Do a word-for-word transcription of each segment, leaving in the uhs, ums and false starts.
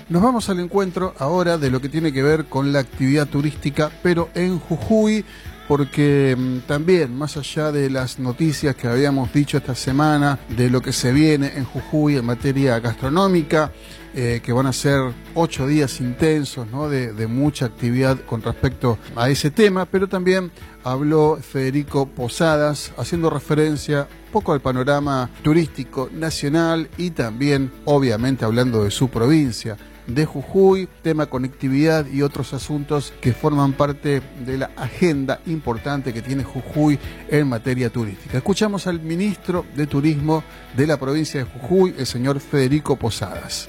Nos vamos al encuentro ahora de lo que tiene que ver con la actividad turística, pero en Jujuy, porque mmm, también, más allá de las noticias que habíamos dicho esta semana, de lo que se viene en Jujuy en materia gastronómica, eh, que van a ser ocho días intensos, ¿no? de, de mucha actividad con respecto a ese tema, pero también habló Federico Posadas, haciendo referencia un poco al panorama turístico nacional y también, obviamente, hablando de su provincia, de Jujuy, tema conectividad y otros asuntos que forman parte de la agenda importante que tiene Jujuy en materia turística. Escuchamos al ministro de Turismo de la provincia de Jujuy, el señor Federico Posadas.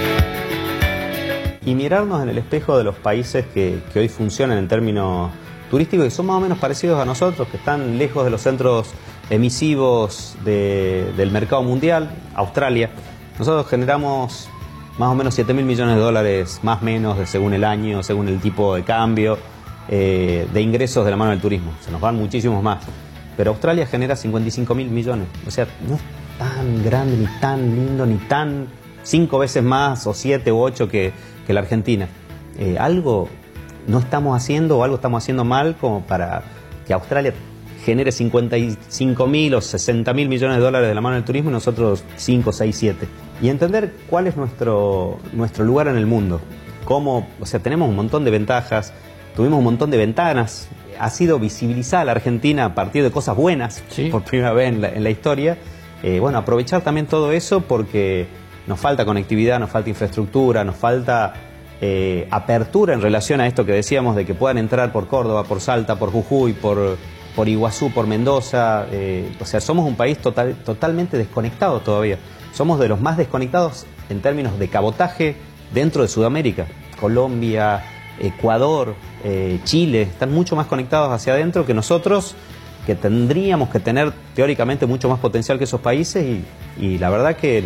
Y mirarnos en el espejo de los países que, que hoy funcionan en términos turísticos y son más o menos parecidos a nosotros, que están lejos de los centros emisivos de, del mercado mundial. Australia. Nosotros generamos más o menos siete mil millones de dólares, más o menos, de, según el año, según el tipo de cambio, eh, de ingresos de la mano del turismo. Se nos van muchísimos más. Pero Australia genera cincuenta y cinco mil millones. O sea, no es tan grande, ni tan lindo, ni tan cinco veces más, o siete u ocho que, que la Argentina. Eh, algo no estamos haciendo, o algo estamos haciendo mal, como para que Australia genere cincuenta y cinco mil o sesenta mil millones de dólares de la mano del turismo y nosotros cinco, seis, siete. Y entender cuál es nuestro, nuestro lugar en el mundo. Cómo, o sea, tenemos un montón de ventajas, tuvimos un montón de ventanas, ha sido visibilizada la Argentina a partir de cosas buenas, sí, por primera vez en la, en la historia. Eh, bueno, aprovechar también todo eso porque nos falta conectividad, nos falta infraestructura, nos falta eh, apertura en relación a esto que decíamos de que puedan entrar por Córdoba, por Salta, por Jujuy, por, por Iguazú, por Mendoza. Eh, o sea, somos un país total, totalmente desconectado todavía. Somos de los más desconectados en términos de cabotaje dentro de Sudamérica. Colombia, Ecuador, eh, Chile, están mucho más conectados hacia adentro que nosotros, que tendríamos que tener teóricamente mucho más potencial que esos países y, y la verdad que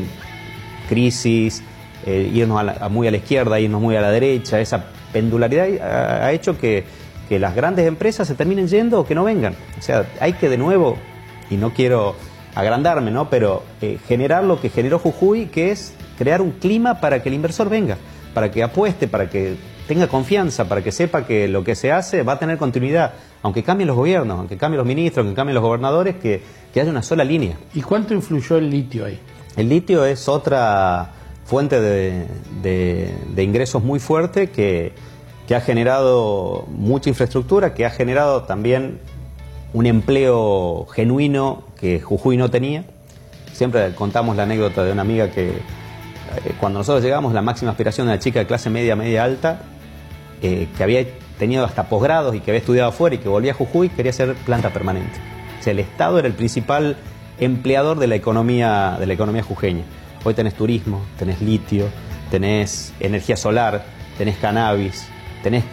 crisis, eh, irnos a la, a muy a la izquierda, irnos muy a la derecha, esa pendularidad ha, ha hecho que, que las grandes empresas se terminen yendo o que no vengan. O sea, hay que de nuevo, y no quiero agrandarme, ¿no? Pero eh, generar lo que generó Jujuy, que es crear un clima para que el inversor venga, para que apueste, para que tenga confianza, para que sepa que lo que se hace va a tener continuidad, aunque cambien los gobiernos, aunque cambien los ministros, aunque cambien los gobernadores, que, que haya una sola línea. ¿Y cuánto influyó el litio ahí? El litio es otra fuente de, de, de ingresos muy fuerte que, que ha generado mucha infraestructura, que ha generado también un empleo genuino que Jujuy no tenía. Siempre contamos la anécdota de una amiga que eh, cuando nosotros llegamos, la máxima aspiración de una chica de clase media, media alta, eh, que había tenido hasta posgrados y que había estudiado afuera y que volvía a Jujuy, quería ser planta permanente. O sea, el Estado era el principal empleador de la economía, de la economía jujeña. Hoy tenés turismo, tenés litio, tenés energía solar, tenés cannabis, tenés